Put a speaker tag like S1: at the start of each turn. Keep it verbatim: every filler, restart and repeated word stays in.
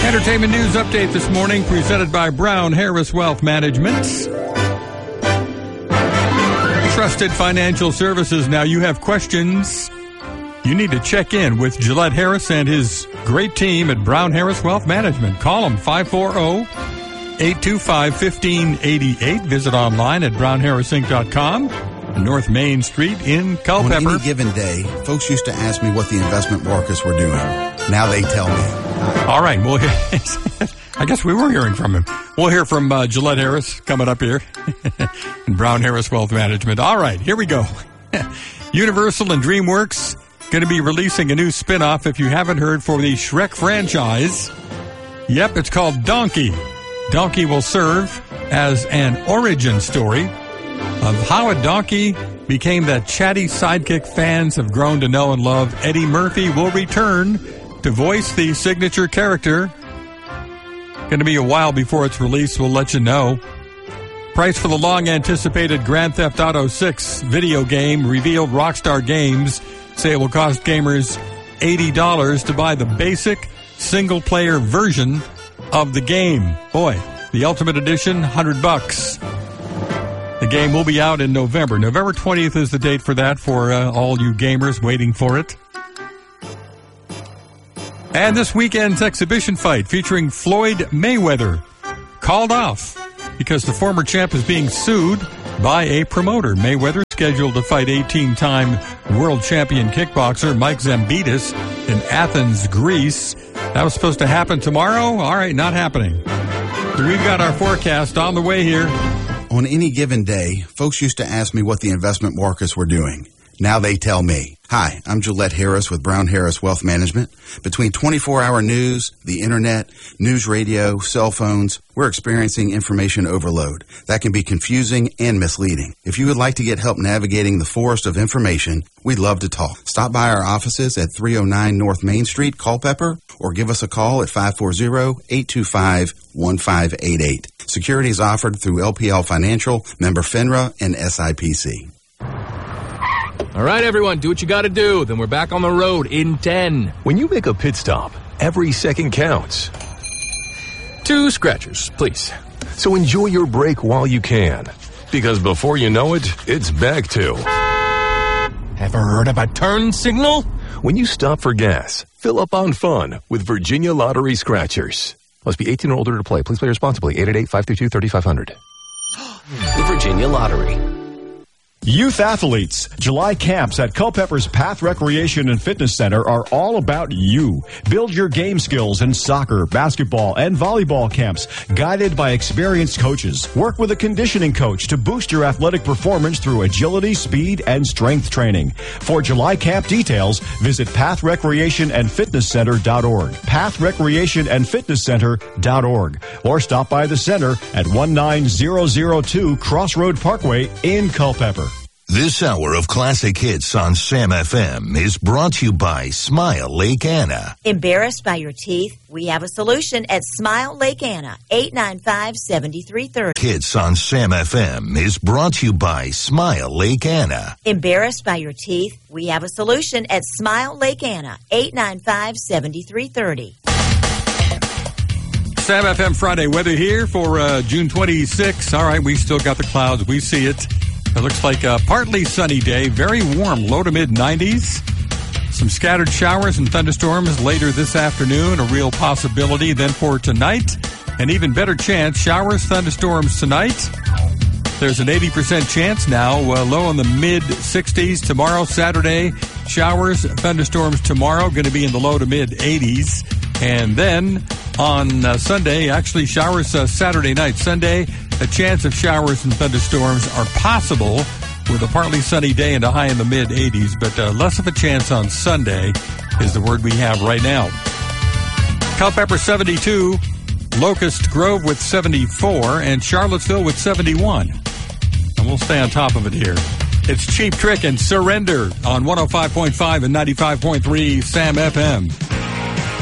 S1: Entertainment news update this morning presented by Brown Harris Wealth Management. Trusted financial services. Now you have questions. You need to check in with Gillette Harris and his great team at Brown Harris Wealth Management. Call them five four zero, eight two five, one five eight eight. Visit online at brown harris inc dot com. North Main Street in Culpeper.
S2: On any given day, folks used to ask me what the investment markets were doing. Now they tell me.
S1: All right. Well, I guess we were hearing from him. We'll hear from uh, Gillette Harris coming up here in Brown Harris Wealth Management. All right. Here we go. Universal and DreamWorks going to be releasing a new spinoff, if you haven't heard, for the Shrek franchise. Yep, it's called Donkey. Donkey will serve as an origin story of how a donkey became that chatty sidekick fans have grown to know and love. Eddie Murphy will return to voice the signature character. Going to be a while before its release. We'll let you know. Price for the long-anticipated Grand Theft Auto six video game revealed. Rockstar Games say it will cost gamers eighty dollars to buy the basic single-player version of the game. Boy, the Ultimate Edition, one hundred bucks. The game will be out in November. November twentieth is the date for that for uh, all you gamers waiting for it. And this weekend's exhibition fight featuring Floyd Mayweather called off because the former champ is being sued by a promoter. Mayweather scheduled to fight eighteen-time world champion kickboxer Mike Zambitis in Athens, Greece. That was supposed to happen tomorrow. All right, not happening. We've got our forecast on the way here.
S2: On any given day, folks used to ask me what the investment markets were doing. Now they tell me. Hi, I'm Gillette Harris with Brown Harris Wealth Management. Between twenty-four hour news, the internet, news radio, cell phones, we're experiencing information overload. That can be confusing and misleading. If you would like to get help navigating the forest of information, we'd love to talk. Stop by our offices at three oh nine North Main Street, Culpeper, or give us a call at five four zero, eight two five, one five eight eight. Securities offered through L P L Financial, member FINRA, and S I P C.
S3: All right, everyone, do what you got to do. Then we're back on the road in ten.
S4: When you make a pit stop, every second counts.
S3: Two scratchers, please.
S4: So enjoy your break while you can. Because before you know it, it's back to...
S3: Ever heard of a turn signal?
S4: When you stop for gas, fill up on fun with Virginia Lottery Scratchers. Must be eighteen or older to play. Please play responsibly. eight eight eight, five three two, three five zero zero.
S5: The Virginia Lottery.
S6: Youth athletes, July camps at Culpeper's Path Recreation and Fitness Center are all about you. Build your game skills in soccer, basketball, and volleyball camps, guided by experienced coaches. Work with a conditioning coach to boost your athletic performance through agility, speed, and strength training. For July camp details, visit path recreation and fitness center dot org, path recreation and fitness center dot org, or stop by the center at one nine zero zero two Crossroad Parkway in Culpeper.
S7: This hour of classic hits on Sam F M is brought to you by Smile Lake Anna.
S8: Embarrassed by your teeth? We have a solution at Smile Lake Anna, eight nine five, seven three three zero.
S7: Hits on Sam F M is brought to you by Smile Lake Anna.
S8: Embarrassed by your teeth? We have a solution at Smile Lake Anna, eight nine five, seven three three zero.
S1: Sam F M Friday weather here for uh, June twenty-sixth. All right, we still got the clouds. We see it. It looks like a partly sunny day, very warm, low to mid nineties. Some scattered showers and thunderstorms later this afternoon, a real possibility. Then for tonight, an even better chance, showers, thunderstorms tonight. There's an eighty percent chance now, uh, low in the mid sixties. Tomorrow, Saturday, showers, thunderstorms tomorrow, going to be in the low to mid eighties. And then on uh, Sunday, actually showers uh, Saturday night. Sunday, a chance of showers and thunderstorms are possible with a partly sunny day and a high in the mid eighties, but uh, less of a chance on Sunday is the word we have right now. Culpeper seventy-two, Locust Grove with seventy-four, and Charlottesville with seventy-one. And we'll stay on top of it here. It's Cheap Trick and Surrender on one oh five point five and ninety-five point three Sam F M.